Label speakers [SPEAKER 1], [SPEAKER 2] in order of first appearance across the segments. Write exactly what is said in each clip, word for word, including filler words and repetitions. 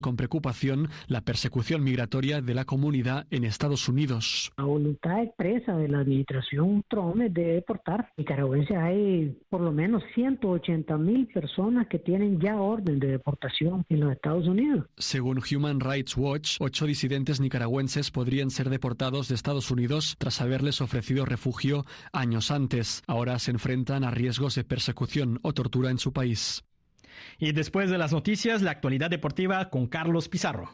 [SPEAKER 1] con preocupación la persecución migratoria de la comunidad en Estados Unidos.
[SPEAKER 2] La voluntad expresa de la administración Trump es de deportar. En Nicaragüenses hay por lo menos ciento ochenta mil personas que tienen ya orden de deportación en los Estados Unidos.
[SPEAKER 1] Según Human Rights Watch, ocho disidentes nicaragüenses podrían ser deportados de Estados Unidos tras haberles ofrecido refugio años antes. Ahora se enfrentan a riesgos de persecución o tortura en su país.
[SPEAKER 3] Y después de las noticias, la actualidad deportiva con Carlos Pizarro.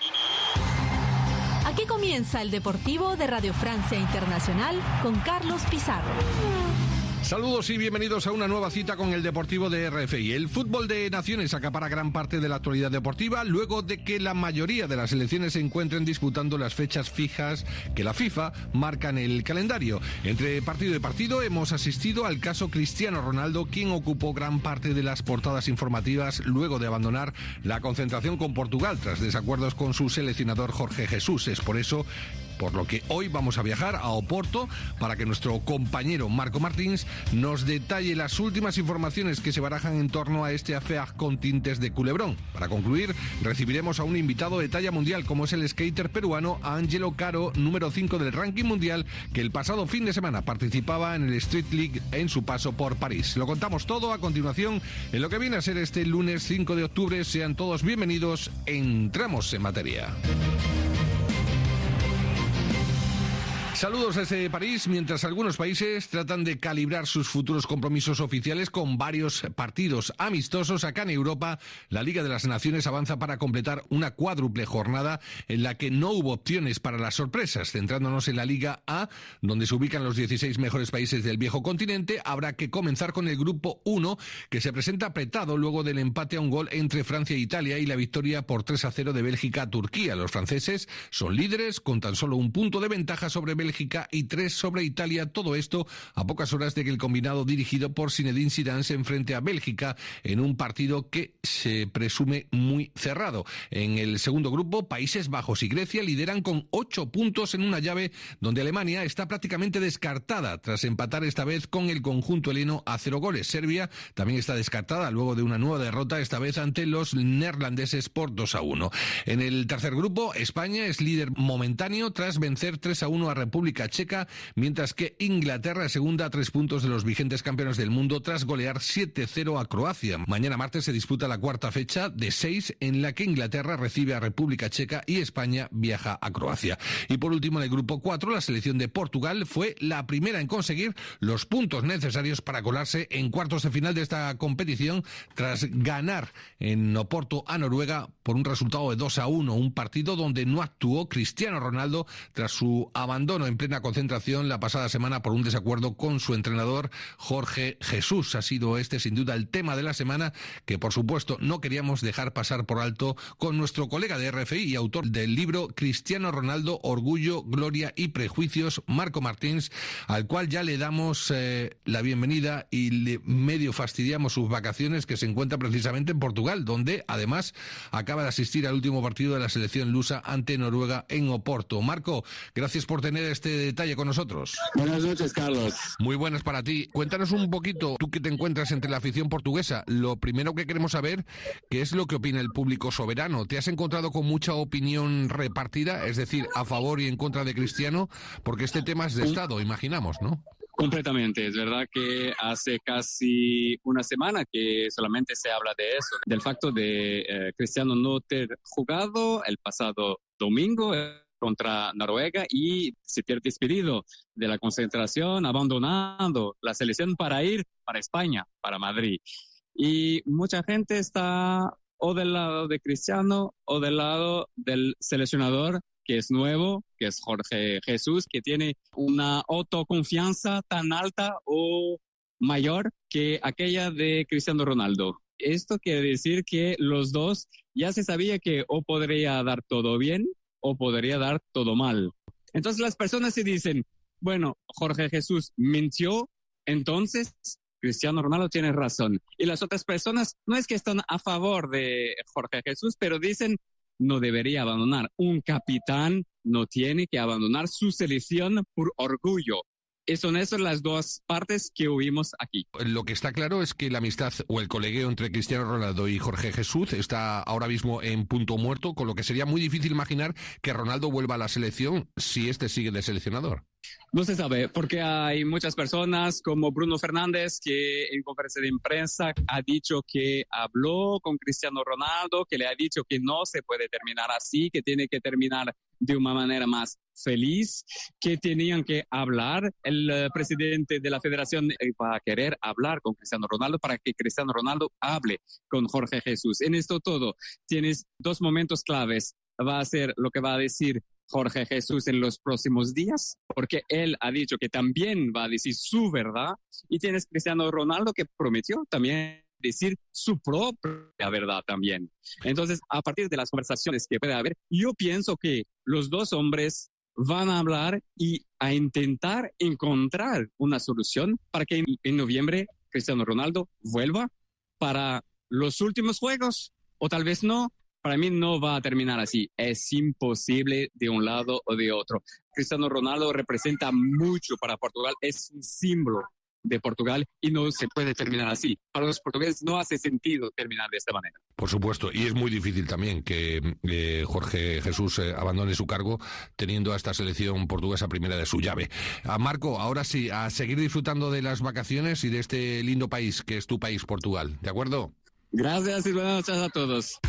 [SPEAKER 4] Aquí comienza el Deportivo de Radio Francia Internacional con Carlos Pizarro.
[SPEAKER 5] Saludos y bienvenidos a una nueva cita con el Deportivo de R F I. El fútbol de naciones acapara gran parte de la actualidad deportiva luego de que la mayoría de las selecciones se encuentren disputando las fechas fijas que la FIFA marca en el calendario. Entre partido y partido hemos asistido al caso Cristiano Ronaldo, quien ocupó gran parte de las portadas informativas luego de abandonar la concentración con Portugal tras desacuerdos con su seleccionador Jorge Jesús. Es por eso por lo que hoy vamos a viajar a Oporto para que nuestro compañero Marco Martins nos detalle las últimas informaciones que se barajan en torno a este affaire con tintes de culebrón. Para concluir, recibiremos a un invitado de talla mundial como es el skater peruano Angelo Caro, número cinco del ranking mundial, que el pasado fin de semana participaba en el Street League en su paso por París. Lo contamos todo a continuación en lo que viene a ser este lunes cinco de octubre. Sean todos bienvenidos, entramos en materia. Saludos desde París, mientras algunos países tratan de calibrar sus futuros compromisos oficiales con varios partidos amistosos. Acá en Europa, la Liga de las Naciones avanza para completar una cuádruple jornada en la que no hubo opciones para las sorpresas. Centrándonos en la Liga A, donde se ubican los dieciséis mejores países del viejo continente, habrá que comenzar con el grupo uno, que se presenta apretado luego del empate a un gol entre Francia e Italia y la victoria por tres a cero de Bélgica a Turquía. Los franceses son líderes con tan solo un punto de ventaja sobre Bélgica y tres sobre Italia. Todo esto a pocas horas de que el combinado dirigido por Zinedine Zidane se enfrente a Bélgica en un partido que se presume muy cerrado. En el segundo grupo, Países Bajos y Grecia lideran con ocho puntos en una llave donde Alemania está prácticamente descartada tras empatar esta vez con el conjunto heleno a cero goles. Serbia también está descartada luego de una nueva derrota, esta vez ante los neerlandeses por dos a uno. En el tercer grupo, España es líder momentáneo tras vencer tres a uno a República Checa, mientras que Inglaterra es segunda a tres puntos de los vigentes campeones del mundo tras golear siete cero a Croacia. Mañana martes se disputa la cuarta fecha de seis en la que Inglaterra recibe a República Checa y España viaja a Croacia. Y por último, en el grupo cuatro, la selección de Portugal fue la primera en conseguir los puntos necesarios para colarse en cuartos de final de esta competición tras ganar en Oporto a Noruega por un resultado de dos a uno, un partido donde no actuó Cristiano Ronaldo tras su abandono en plena concentración la pasada semana por un desacuerdo con su entrenador Jorge Jesús. Ha sido este sin duda el tema de la semana que por supuesto no queríamos dejar pasar por alto con nuestro colega de R F I y autor del libro Cristiano Ronaldo, Orgullo, Gloria y Prejuicios, Marco Martins, al cual ya le damos eh, la bienvenida y le medio fastidiamos sus vacaciones, que se encuentra precisamente en Portugal, donde además acaba de asistir al último partido de la selección lusa ante Noruega en Oporto. Marco, gracias por tener este detalle con nosotros.
[SPEAKER 6] Buenas noches, Carlos.
[SPEAKER 5] Muy buenas para ti. Cuéntanos un poquito, tú que te encuentras entre la afición portuguesa, lo primero que queremos saber, ¿qué es lo que opina el público soberano? ¿Te has encontrado con mucha opinión repartida, es decir, a favor y en contra de Cristiano? Porque este tema es de Estado, imaginamos, ¿no?
[SPEAKER 6] Completamente. Es verdad que hace casi una semana que solamente se habla de eso, del facto de eh, Cristiano no ter jugado el pasado domingo eh, contra Noruega y se ter despedido de la concentración, abandonando la selección para ir para España, para Madrid. Y mucha gente está o del lado de Cristiano o del lado del seleccionador, que es nuevo, que es Jorge Jesús, que tiene una autoconfianza tan alta o mayor que aquella de Cristiano Ronaldo. Esto quiere decir que los dos ya se sabía que o podría dar todo bien o podría dar todo mal. Entonces las personas se dicen, bueno, Jorge Jesús mintió, entonces Cristiano Ronaldo tiene razón. Y las otras personas no es que están a favor de Jorge Jesús, pero dicen, no debería abandonar. Un capitán no tiene que abandonar su selección por orgullo. Y son esas las dos partes que oímos aquí.
[SPEAKER 5] Lo que está claro es que la amistad o el colegueo entre Cristiano Ronaldo y Jorge Jesús está ahora mismo en punto muerto, con lo que sería muy difícil imaginar que Ronaldo vuelva a la selección si este sigue de seleccionador.
[SPEAKER 6] No se sabe, porque hay muchas personas como Bruno Fernández que en conferencia de prensa ha dicho que habló con Cristiano Ronaldo, que le ha dicho que no se puede terminar así, que tiene que terminar de una manera más feliz, que tenían que hablar. El uh, presidente de la federación eh, va a querer hablar con Cristiano Ronaldo para que Cristiano Ronaldo hable con Jorge Jesús. En esto todo, tienes dos momentos claves. Va a ser lo que va a decir Jorge Jesús en los próximos días, porque él ha dicho que también va a decir su verdad, y tienes Cristiano Ronaldo que prometió también decir su propia verdad también. Entonces, a partir de las conversaciones que puede haber, yo pienso que los dos hombres van a hablar y a intentar encontrar una solución para que en, en noviembre Cristiano Ronaldo vuelva para los últimos juegos, o tal vez no. Para mí no va a terminar así. Es imposible de un lado o de otro. Cristiano Ronaldo representa mucho para Portugal. Es un símbolo de Portugal y no se puede terminar así. Para los portugueses no hace sentido terminar de esta manera.
[SPEAKER 5] Por supuesto, y es muy difícil también que eh, Jorge Jesús eh, abandone su cargo teniendo a esta selección portuguesa primera de su llave. A Marco, ahora sí, a seguir disfrutando de las vacaciones y de este lindo país que es tu país, Portugal. ¿De acuerdo?
[SPEAKER 6] Gracias y buenas noches a todos.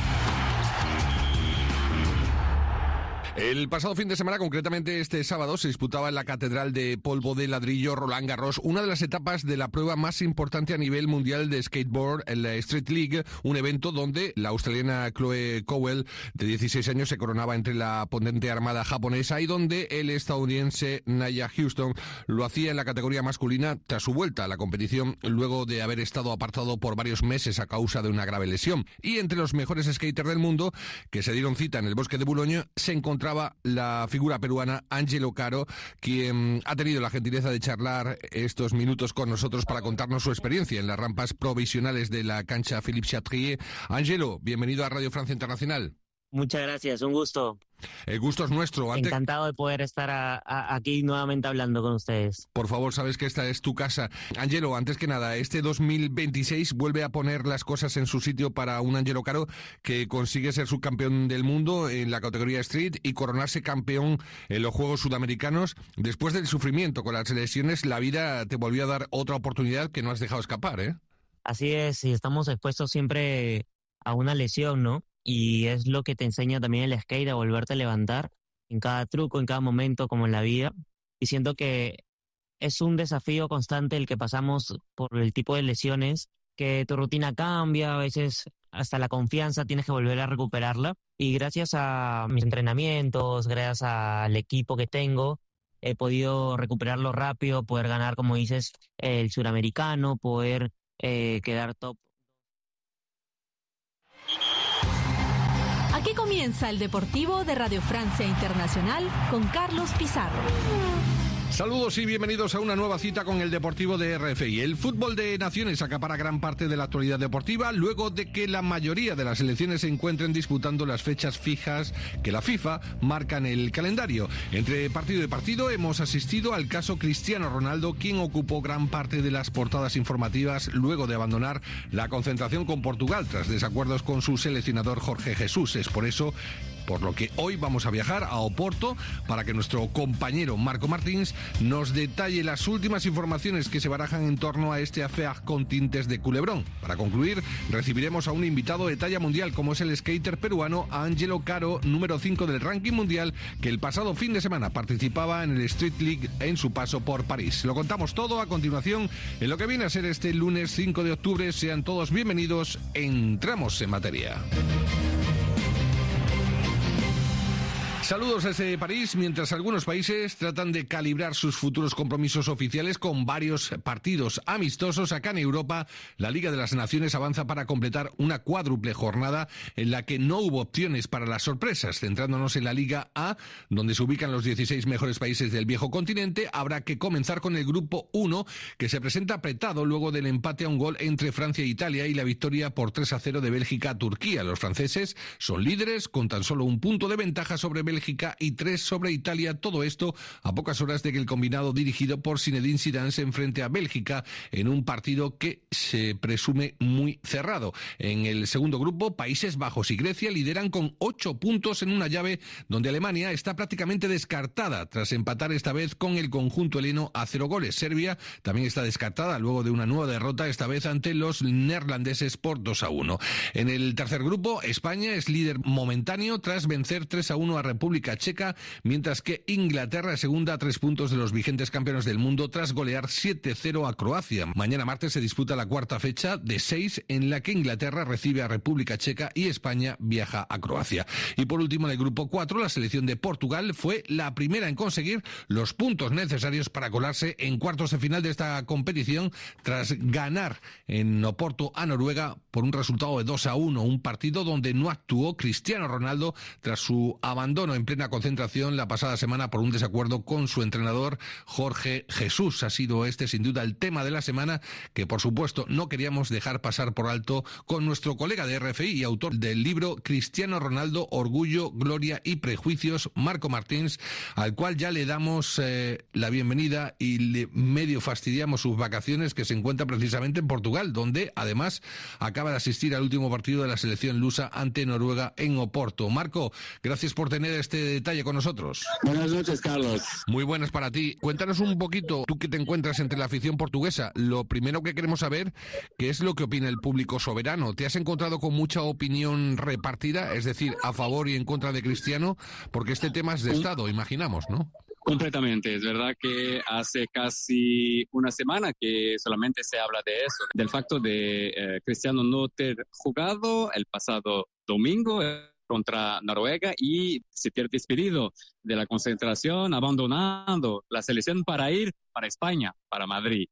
[SPEAKER 5] El pasado fin de semana, concretamente este sábado, se disputaba en la Catedral de Polvo de Ladrillo Roland Garros una de las etapas de la prueba más importante a nivel mundial de skateboard, el Street League, un evento donde la australiana Chloe Cowell, de dieciséis años, se coronaba entre la potente armada japonesa y donde el estadounidense Nia Houston lo hacía en la categoría masculina tras su vuelta a la competición luego de haber estado apartado por varios meses a causa de una grave lesión. Y entre los mejores skaters del mundo que se dieron cita en el bosque de Boulogne se encontraba la figura peruana Angelo Caro, quien ha tenido la gentileza de charlar estos minutos con nosotros para contarnos su experiencia en las rampas provisionales de la cancha Philippe Chatrier. Angelo, bienvenido a Radio Francia Internacional.
[SPEAKER 7] Muchas gracias, un gusto.
[SPEAKER 5] El gusto es nuestro. Antes...
[SPEAKER 7] Encantado de poder estar a, a, aquí nuevamente hablando con ustedes.
[SPEAKER 5] Por favor, sabes que esta es tu casa. Angelo, antes que nada, este dos mil veintiséis vuelve a poner las cosas en su sitio para un Angelo Caro que consigue ser subcampeón del mundo en la categoría Street y coronarse campeón en los Juegos Sudamericanos. Después del sufrimiento con las lesiones, la vida te volvió a dar otra oportunidad que no has dejado escapar, ¿eh?
[SPEAKER 7] Así es, y estamos expuestos siempre a una lesión, ¿no? Y es lo que te enseña también el skate, a volverte a levantar en cada truco, en cada momento, como en la vida. Y siento que es un desafío constante el que pasamos por el tipo de lesiones, que tu rutina cambia, a veces hasta la confianza tienes que volver a recuperarla. Y gracias a mis entrenamientos, gracias al equipo que tengo, he podido recuperarlo rápido, poder ganar, como dices, el suramericano, poder eh, quedar top.
[SPEAKER 4] Aquí comienza el Deportivo de Radio Francia Internacional con Carlos Pizarro.
[SPEAKER 5] Saludos y bienvenidos a una nueva cita con el Deportivo de R F I. El fútbol de naciones acapara gran parte de la actualidad deportiva luego de que la mayoría de las selecciones se encuentren disputando las fechas fijas que la FIFA marca en el calendario. Entre partido y partido hemos asistido al caso Cristiano Ronaldo, quien ocupó gran parte de las portadas informativas luego de abandonar la concentración con Portugal tras desacuerdos con su seleccionador Jorge Jesús. Es por eso por lo que hoy vamos a viajar a Oporto para que nuestro compañero Marco Martins nos detalle las últimas informaciones que se barajan en torno a este affaire con tintes de culebrón. Para concluir, recibiremos a un invitado de talla mundial como es el skater peruano Angelo Caro, número cinco del ranking mundial, que el pasado fin de semana participaba en el Street League en su paso por París. Lo contamos todo a continuación en lo que viene a ser este lunes cinco de octubre. Sean todos bienvenidos, entramos en materia. Saludos desde París, mientras algunos países tratan de calibrar sus futuros compromisos oficiales con varios partidos amistosos. Acá en Europa, la Liga de las Naciones avanza para completar una cuádruple jornada en la que no hubo opciones para las sorpresas. Centrándonos en la Liga A, donde se ubican los dieciséis mejores países del viejo continente, habrá que comenzar con el grupo uno, que se presenta apretado luego del empate a un gol entre Francia e Italia y la victoria por tres a cero de Bélgica a Turquía. Los franceses son líderes con tan solo un punto de ventaja sobre Bélgica Bélgica y tres sobre Italia. Todo esto a pocas horas de que el combinado dirigido por Zinedine Zidane se enfrente a Bélgica en un partido que se presume muy cerrado. En el segundo grupo, Países Bajos y Grecia lideran con ocho puntos en una llave donde Alemania está prácticamente descartada tras empatar esta vez con el conjunto heleno a cero goles. Serbia también está descartada luego de una nueva derrota, esta vez ante los neerlandeses por dos a uno. En el tercer grupo, España es líder momentáneo tras vencer tres a uno a República Checa, mientras que Inglaterra es segunda a tres puntos de los vigentes campeones del mundo tras golear siete cero a Croacia. Mañana martes se disputa la cuarta fecha de seis en la que Inglaterra recibe a República Checa y España viaja a Croacia. Y por último, en el grupo cuatro, la selección de Portugal fue la primera en conseguir los puntos necesarios para colarse en cuartos de final de esta competición tras ganar en Oporto a Noruega por un resultado de dos a uno, un partido donde no actuó Cristiano Ronaldo tras su abandono en plena concentración la pasada semana por un desacuerdo con su entrenador Jorge Jesús. Ha sido este sin duda el tema de la semana que por supuesto no queríamos dejar pasar por alto con nuestro colega de R F I y autor del libro Cristiano Ronaldo, Orgullo, Gloria y Prejuicios, Marco Martins, al cual ya le damos eh, la bienvenida y le medio fastidiamos sus vacaciones, que se encuentra precisamente en Portugal, donde además acaba de asistir al último partido de la selección lusa ante Noruega en Oporto. Marco, gracias por tener este detalle con nosotros.
[SPEAKER 8] Buenas noches, Carlos.
[SPEAKER 5] Muy buenas para ti. Cuéntanos un poquito, tú que te encuentras entre la afición portuguesa, lo primero que queremos saber, ¿qué es lo que opina el público soberano? ¿Te has encontrado con mucha opinión repartida, es decir, a favor y en contra de Cristiano? Porque este tema es de Estado, imaginamos, ¿no?
[SPEAKER 6] Completamente, es verdad que hace casi una semana que solamente se habla de eso, del facto de eh, Cristiano no ter jugado el pasado domingo eh, contra Noruega y se ter despedido de la concentración, abandonando la selección para ir para España, para Madrid.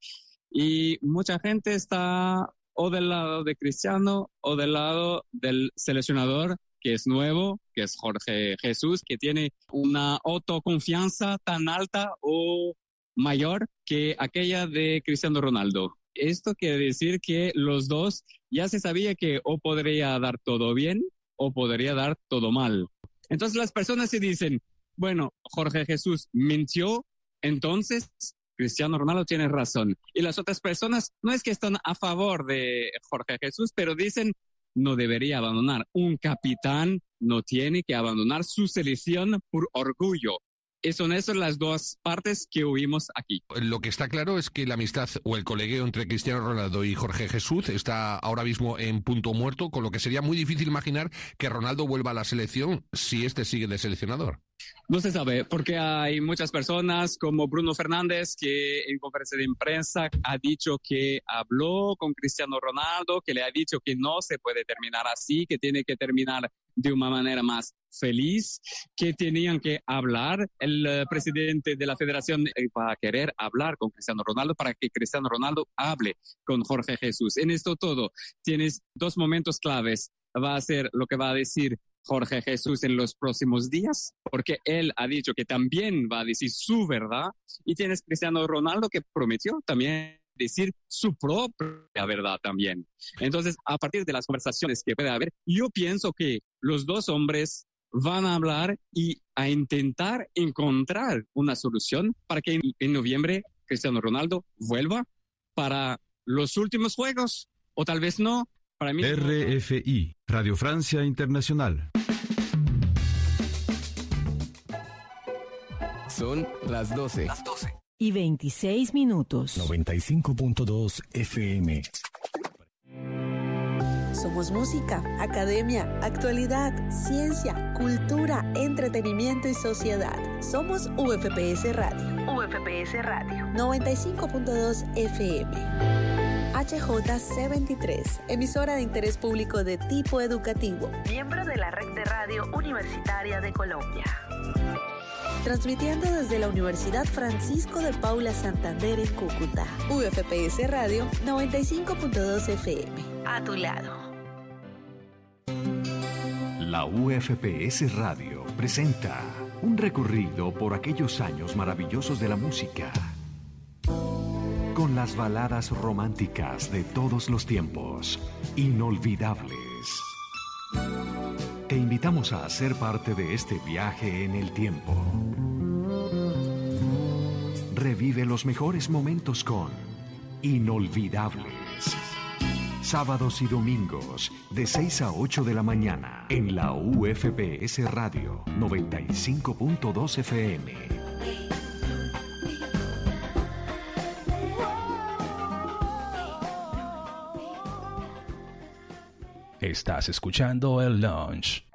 [SPEAKER 6] Y mucha gente está o del lado de Cristiano o del lado del seleccionador, que es nuevo, que es Jorge Jesús, que tiene una autoconfianza tan alta o mayor que aquella de Cristiano Ronaldo. Esto quiere decir que los dos ya se sabía que o podría dar todo bien o podría dar todo mal. Entonces las personas se dicen, bueno, Jorge Jesús mintió, entonces Cristiano Ronaldo tiene razón. Y las otras personas no es que están a favor de Jorge Jesús, pero dicen, no debería abandonar. Un capitán no tiene que abandonar su selección por orgullo. Y son esas las dos partes que oímos aquí.
[SPEAKER 5] Lo que está claro es que la amistad o el colegueo entre Cristiano Ronaldo y Jorge Jesús está ahora mismo en punto muerto, con lo que sería muy difícil imaginar que Ronaldo vuelva a la selección si este sigue de seleccionador.
[SPEAKER 6] No se sabe, porque hay muchas personas como Bruno Fernández que en conferencia de prensa ha dicho que habló con Cristiano Ronaldo, que le ha dicho que no se puede terminar así, que tiene que terminar de una manera más feliz, que tenían que hablar. El uh, presidente de la federación eh, va a querer hablar con Cristiano Ronaldo para que Cristiano Ronaldo hable con Jorge Jesús. En esto todo tienes dos momentos claves. Va a ser lo que va a decir Jorge Jesús en los próximos días, porque él ha dicho que también va a decir su verdad, y tienes Cristiano Ronaldo que prometió también decir su propia verdad también. Entonces, a partir de las conversaciones que puede haber, yo pienso que los dos hombres van a hablar y a intentar encontrar una solución para que en, en noviembre Cristiano Ronaldo vuelva para los últimos juegos, o tal vez no. Para mí,
[SPEAKER 9] R F I, Radio Francia Internacional.
[SPEAKER 10] Son las doce. Las doce.
[SPEAKER 4] Y veintiséis minutos.
[SPEAKER 10] noventa y cinco punto dos F M.
[SPEAKER 11] Somos música, academia, actualidad, ciencia, cultura, entretenimiento y sociedad. Somos U F P S Radio. U F P S Radio. noventa y cinco punto dos F M. H J C veintitrés, emisora de interés público de tipo educativo, miembro de la Red de Radio Universitaria de Colombia. Transmitiendo desde la Universidad Francisco de Paula Santander en Cúcuta. U F P S Radio noventa y cinco punto dos F M. A tu lado.
[SPEAKER 12] La U F P S Radio presenta un recorrido por aquellos años maravillosos de la música, con las baladas románticas de todos los tiempos, inolvidables. Te invitamos a ser parte de este viaje en el tiempo. Revive los mejores momentos con Inolvidables. Sábados y domingos, de seis a ocho de la mañana, en la U F P S Radio noventa y cinco punto dos F M.
[SPEAKER 8] Estás escuchando El Lounge